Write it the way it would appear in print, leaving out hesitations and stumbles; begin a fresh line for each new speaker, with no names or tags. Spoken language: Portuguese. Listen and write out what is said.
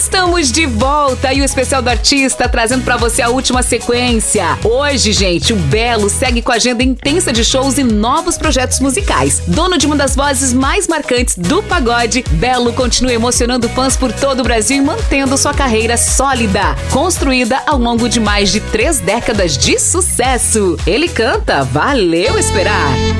Estamos de volta e o Especial do Artista trazendo pra você a última sequência. Hoje, gente, o Belo segue com a agenda intensa de shows e novos projetos musicais. Dono de uma das vozes mais marcantes do pagode, Belo continua emocionando fãs por todo o Brasil e mantendo sua carreira sólida, construída ao longo de mais de 3 décadas de sucesso. Ele canta Valeu Esperar.